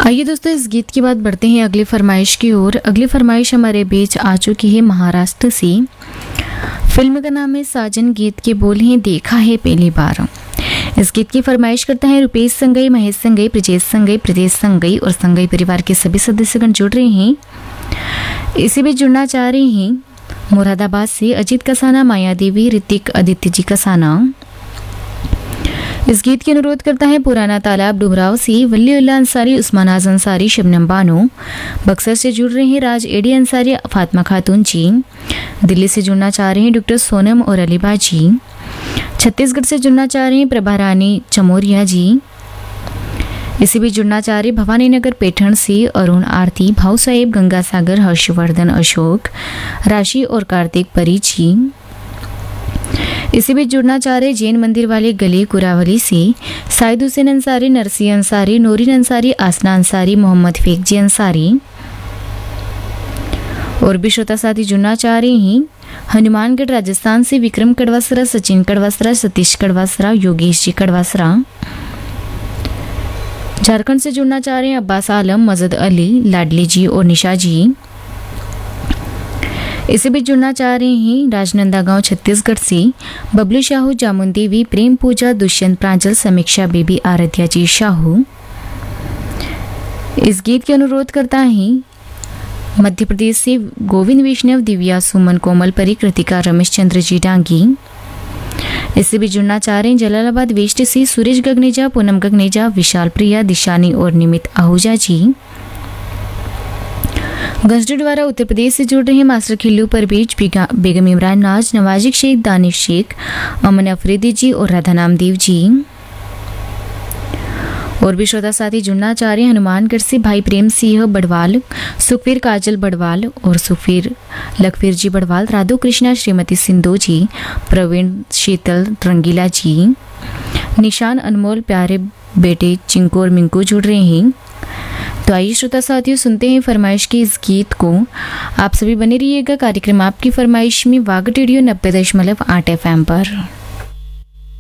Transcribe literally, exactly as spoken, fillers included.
आइए दोस्तों, इस गीत के बाद बढ़ते हैं अगली फरमाइश की ओर। अगली फरमाइश हमारे बीच आ चुकी है महाराष्ट्र से। फिल्म का नाम है साजन, गीत के बोल हैं देखा है पहली बार। इस गीत की फरमाइश करता है रुपेश संगई, महेश संगई, ब्रजेश संगई, प्रदेश संगई और संगई परिवार के सभी सदस्यगण जुड़ रहे हैं। इसी भी जुड़ना चाह रहे हैं मुरादाबाद से अजीत कसाना, माया देवी, ऋतिक, आदित्य जी कसाना। इस गीत की अनुरोध करता है पुराना तालाब डुमराव से वली उल्ला अंसारी, उस्मानाज अंसारी, शबनम बानो। बक्सर से जुड़ रहे हैं राज एडी अंसारी, फातिमा खातून जी। दिल्ली से जुड़ना चाह रहे हैं डॉक्टर सोनम और अलीबा जी। छत्तीसगढ़ से जुड़ना चाह रहे हैं प्रभा रानी चमोरिया जी। इसी भी जुड़ना चाह रहे भवानी नगर पैठण से अरुण, आरती, भाऊ साहेब, गंगा सागर, हर्षवर्धन, अशोक, राशि और कार्तिक परी जी। इसी बीच जुड़ना चाह रहे जैन मंदिर वाले गली कुरावली से साइद हुसैन अंसारी, नरसी अंसारी, नूरिन अंसारी, आसना अंसारी, मोहम्मद फेकजी अंसारी। और भी श्रोता साथी जुड़ना चाह रहे हैं हनुमानगढ़ राजस्थान से विक्रम कड़वासरा, सचिन कड़वासरा, सतीश कड़वासरा, योगेश जी कड़वासरा। झारखंड से जुड़ना चाह रहे हैं अब्बास आलम, मजद अली, लाडली जी और निशा जी। इसे भी जुड़ना चाह रहे हैं राजनंदागांव छत्तीसगढ़ से बबलू शाहू, जामुन देवी, प्रेम पूजा, दुष्यंत प्रांजल, समीक्षा बेबी, आराध्या जी शाहू। इस गीत के अनुरोध करता है मध्य प्रदेश से गोविंद वैष्णव, दिव्या, सुमन, कोमल परी, कृतिका, रमेश चंद्र जी डांगी। इससे भी जुड़ना चाह रहे हैं जलालाबाद वेस्ट से सुरेश गगनेजा, पूनम गगनेजा, विशाल प्रिया, दिशानी और निमित आहूजा जी। गंजडू द्वारा उत्तर प्रदेश से जुड़ रहे हैं मास्टर खिल्लू परवेज, बेगम इमरान नाज, नवाजिक शेख, दानिश शेख, अमन अफरीदी जी और राधा नामदेव जी। और भी श्रोता साथी जुड़ना चाह रहे हैं हनुमानगढ़ से भाई प्रेम सिंह बड़वाल, सुखवीर काजल बड़वाल और सुखवीर लखवीर जी बड़वाल, राधु कृष्णा, श्रीमती सिंधु जी, प्रवीण, शीतल, रंगीला जी, निशान, अनमोल, प्यारे बेटे चिंकू और मिंकू जुड़ रहे हैं। तो आइए श्रोता साथियों, सुनते हैं फरमाइश के इस गीत को। आप सभी बने रहिएगा कार्यक्रम आपकी फरमाइश में वाग रेडियो नब्बे दशमलव आठ एफ एम पर।